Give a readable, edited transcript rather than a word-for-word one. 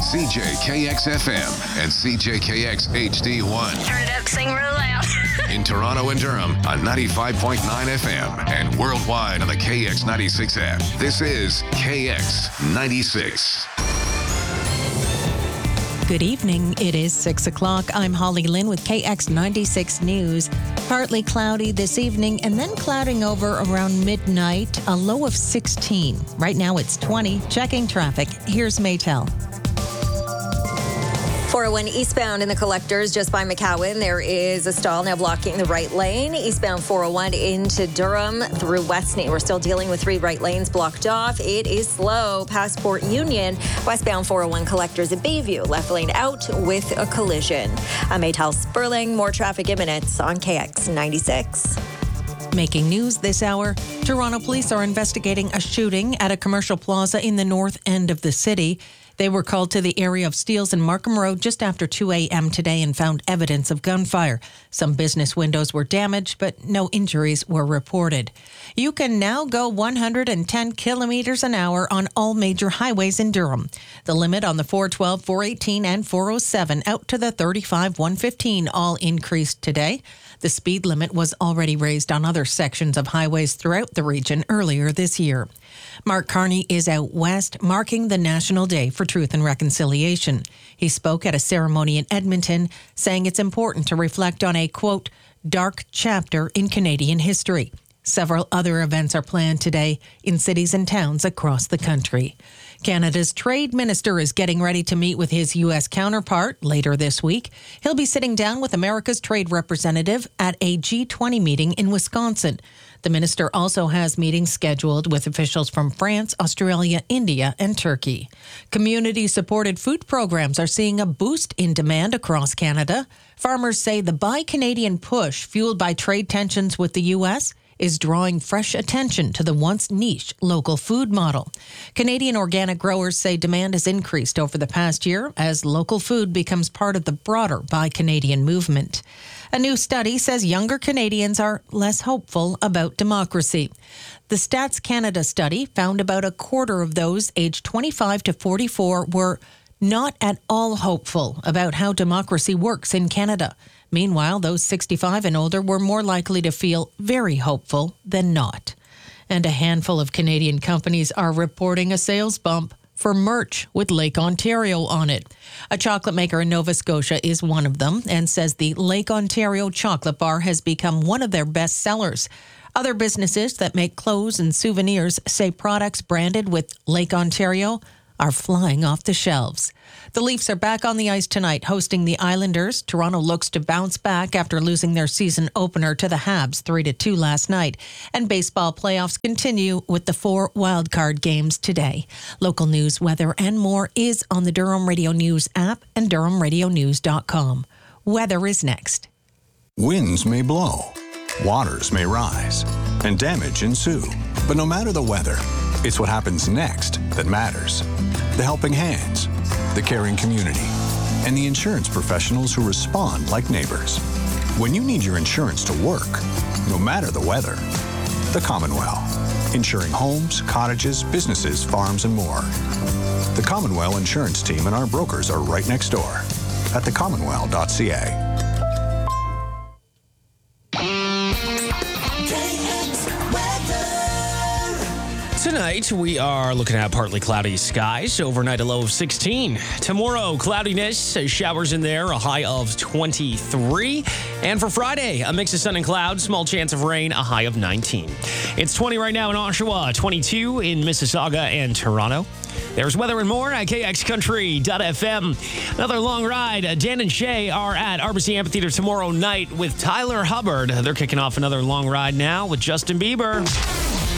CJKX FM and CJKX HD1. Turn it up, sing real loud. In Toronto and Durham on 95.9 FM and worldwide on the KX96 app. This is KX96. Good evening. It is 6 o'clock. I'm Holly Lynn with KX96 News. Partly cloudy this evening and then clouding over around midnight, a low of 16. Right now it's 20. Checking traffic. Here's Maytel. 401 eastbound in the collectors just by McCowan. There is a stall now blocking the right lane. Eastbound 401 into Durham through Westney. We're still dealing with 3 right lanes blocked off. It is slow past Port Union. Westbound 401 collectors at Bayview. Left lane out with a collision. I'm Maytel Sperling. More traffic in minutes on KX96. Making news this hour, Toronto police are investigating a shooting at a commercial plaza in the north end of the city. They were called to the area of Steeles and Markham Road just after 2 a.m. today and found evidence of gunfire. Some business windows were damaged, but no injuries were reported. You can now go 110 kilometers an hour on all major highways in Durham. The limit on the 412, 418, and 407 out to the 35, 115 all increased today. The speed limit was already raised on other sections of highways throughout the region earlier this year. Mark Carney is out west, marking the National Day for Truth and Reconciliation. He spoke at a ceremony in Edmonton, saying it's important to reflect on a, quote, dark chapter in Canadian history. Several other events are planned today in cities and towns across the country. Canada's trade minister is getting ready to meet with his U.S. counterpart later this week. He'll be sitting down with America's trade representative at a G20 meeting in Wisconsin. The minister also has meetings scheduled with officials from France, Australia, India, and Turkey. Community-supported food programs are seeing a boost in demand across Canada. Farmers say the Buy Canadian push, fueled by trade tensions with the U.S., is drawing fresh attention to the once niche local food model. Canadian organic growers say demand has increased over the past year as local food becomes part of the broader Buy Canadian movement. A new study says younger Canadians are less hopeful about democracy. The Stats Canada study found about a quarter of those aged 25 to 44 were not at all hopeful about how democracy works in Canada. Meanwhile, those 65 and older were more likely to feel very hopeful than not. And a handful of Canadian companies are reporting a sales bump for merch with Lake Ontario on it. A chocolate maker in Nova Scotia is one of them and says the Lake Ontario chocolate bar has become one of their best sellers. Other businesses that make clothes and souvenirs say products branded with Lake Ontario are flying off the shelves. The Leafs are back on the ice tonight, hosting the Islanders. Toronto looks to bounce back after losing their season opener to the Habs 3-2 last night. And baseball playoffs continue with the 4 wildcard games today. Local news, weather, and more is on the Durham Radio News app and DurhamRadioNews.com. Weather is next. Winds may blow, waters may rise, and damage ensue. But no matter the weather, it's what happens next that matters. The helping hands, the caring community, and the insurance professionals who respond like neighbors. When you need your insurance to work, no matter the weather, the Commonwealth. Insuring homes, cottages, businesses, farms, and more. The Commonwealth Insurance Team and our brokers are right next door at thecommonwealth.ca. Tonight, we are looking at partly cloudy skies. Overnight, a low of 16. Tomorrow, cloudiness, showers in there, a high of 23. And for Friday, a mix of sun and clouds, small chance of rain, a high of 19. It's 20 right now in Oshawa, 22 in Mississauga and Toronto. There's weather and more at KXCountry.fm. Another long ride. Dan and Shay are at Arbacy Amphitheater tomorrow night with Tyler Hubbard. They're kicking off another long ride now with Justin Bieber.